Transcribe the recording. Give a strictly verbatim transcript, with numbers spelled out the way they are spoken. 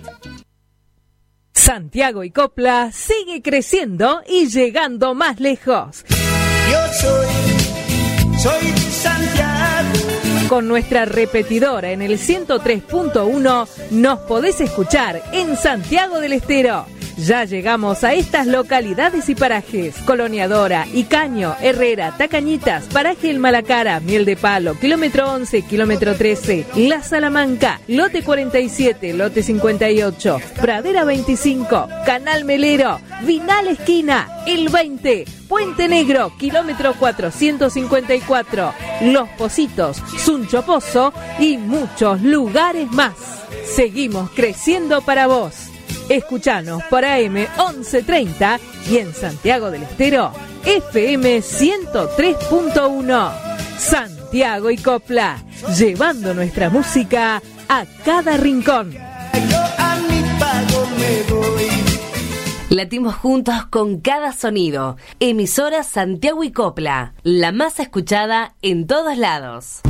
Santiago y Copla sigue creciendo y llegando más lejos. Yo soy, soy Santiago. Con nuestra repetidora en el ciento tres punto uno nos podés escuchar en Santiago del Estero. Ya llegamos a estas localidades y parajes: Colonia Dora, Icaño, Herrera, Tacañitas, Paraje El Malacara, Miel de Palo, Kilómetro once, Kilómetro trece, La Salamanca, Lote cuarenta y siete, Lote cincuenta y ocho, Pradera veinticinco, Canal Melero, Vinal Esquina, El veinte, Puente Negro, Kilómetro cuatrocientos cincuenta y cuatro, Los Pocitos, Suncho Pozo y muchos lugares más. Seguimos creciendo para vos. Escuchanos por A M once treinta y en Santiago del Estero F M ciento tres punto uno. Santiago y Copla, llevando nuestra música a cada rincón. Yo a mi pago me voy. Latimos juntos con cada sonido. Emisora Santiago y Copla, la más escuchada en todos lados.